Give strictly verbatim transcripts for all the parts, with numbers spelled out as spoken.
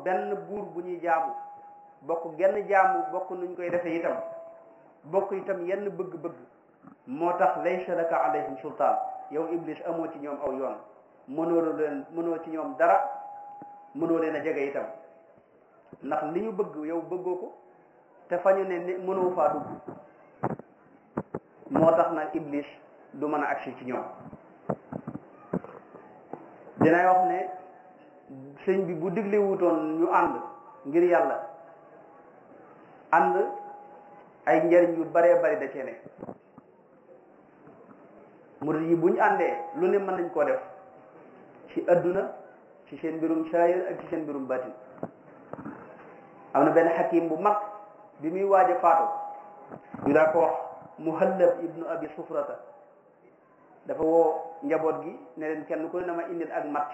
benn buur bu ñuy jaamu bokk genn jaamu bokk nuñ koy defee itam bokk itam yenn bëgg-bëgg moo tax laysa laka alayhim sultaan yow iblis amoo ci ñoom aw yoon mënoo leen mënoo ci ñoom dara mënoo leen a jege itam ndax li ñu bëgg yow bëggoo ko te fa ñu ne ni mënoo faa dugg moo tax nag iblis du mën a agsi ci ñoom. dinay wax ne sëñ bi bu digle wutoon ñu ànd ngir yàlla ànd ay njariñ yu baree bari da cee ne murid yi bu ñu àndee lu ne mën nañ koo def ci adduna ci seen mbirum saayir ak ci seen mbirum batin. am na benn xakim bu mag bi muy waaj a faatu ñu daa ko wax Muhallab ibnu Abi Sufrata dafa woo njaboot gi ne leen kenn ku ne dama indil ak mat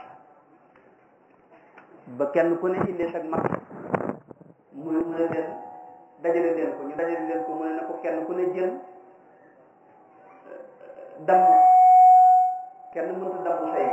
ba kenn ku ne indil ak mat mu mu ne leen dajale leen ko ñu dajale leen ko mu ne na ko kenn ku ne jël damm kenn mënta damm say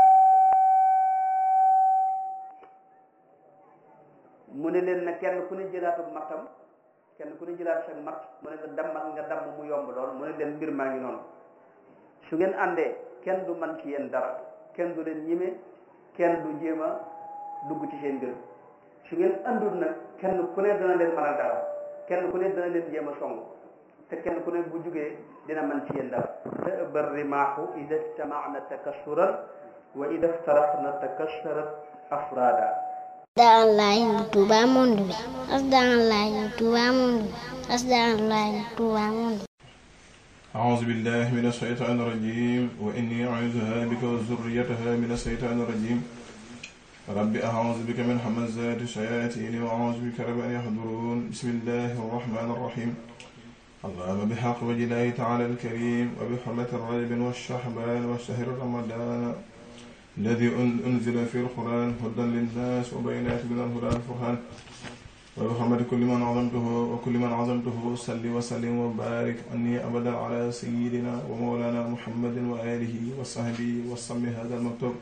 mu ne leen na kenn ku ne jëlaatu mattam kenn ku ne jëlaat sa mat mu ne nga damm nga damm mu yomb lool mu ne leen mbir maa ngi noonu su ngeen àndee kenn du man ci yéen dara kenn du leen ñime kenn du jéem a dugg ci seen mbir su ngeen àndul nag kenn ku ne dana leen mën a dara kenn ku ne dana leen jéem a song te kenn ku ne bu jugee dina man ci yéen dara te bar rimaaxu ida ijtamaana takassuran wa ida iftaraqna takassarat afrada. Asdaanlaay Touba Monde bi Asdaanlaay Touba Monde bi Asdaanlaay Touba Monde. أعوذ بالله من الشيطان الرجيم وإني أعوذها بك وذريتها من الشيطان الرجيم رب أعوذ بك من همزات الشياطين وأعوذ بك رب أن يحضرون بسم الله الرحمن الرحيم اللهم بحق وجه الله تعالى الكريم وبحرمة الرجب والشعبان والشهر رمضان الذي أنزل في القرآن هدى للناس وبينات من الهدى والفرقان وبحرمة كل من عظمته وكل من عظمته صل وسلم وبارك أني أبدا على سيدنا ومولانا محمد وآله وصحبه وصم هذا المكتوب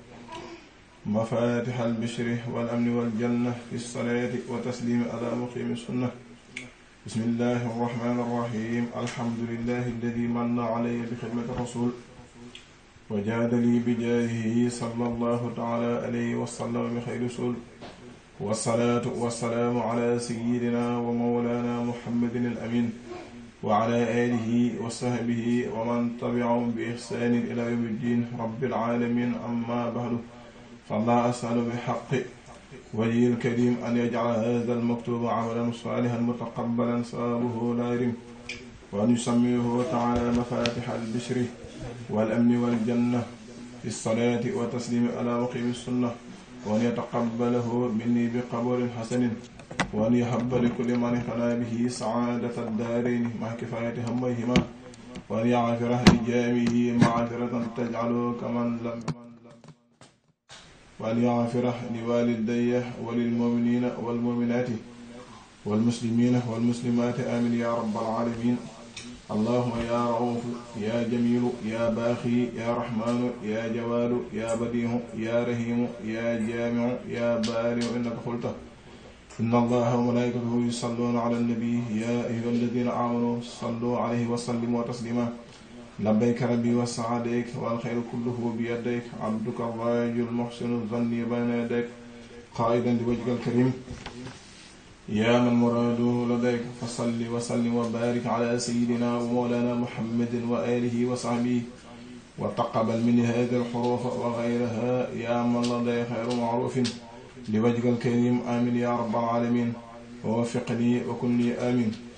مفاتح البشر والأمن والجنة في الصلاة وتسليم على مقيم السنة. بسم الله الرحمن الرحيم الحمد لله الذي من علي بخدمة الرسول وجاد لي بجاهه صلى الله تعالى عليه وسلم بخير رسول والصلاة والسلام على سيدنا ومولانا محمد الأمين وعلى آله وصحبه ومن تبعهم بإحسان إلى يوم الدين رب العالمين أما بعد فالله أسأل بحق وجهه الكريم أن يجعل هذا المكتوب عملا صالحا متقبلا ثوابه لا يرم وأن يسميه تعالى مفاتح البشر والأمن والجنة في الصلاة والتسليم على مقيم السنة وأن يتقبله مني بقبول حسن وأن يحب لكل من اقتنى به سعادة الدارين مع كفاية هميهما وأن يغفر لجامعه معذرة تجعله كمن لم وأن يغفر لوالديه وللمؤمنين والمؤمنات والمسلمين والمسلمات آمين يا رب العالمين. اللهم يا رؤوف يا جميل يا باخي يا رحمن يا جواد يا بديع يا رحيم يا جامع يا بارئ إنك قلت إن الله وملائكته يصلون على النبي يا أيها الذين آمنوا صلوا عليه وسلموا تسليما. لبيك ربي وسعديك والخير كله بيديك عبدك الراجل المحسن الظني بين يديك قائدا لوجهك الكريم يا من مراده لديك فصل وسلم وبارك على سيدنا ومولانا محمد وآله وصحبه وتقبل مني هذه الحروف وغيرها يا من لدي خير معروف لوجهك الكريم آمين يا رب العالمين ووفقني وكن لي آمين.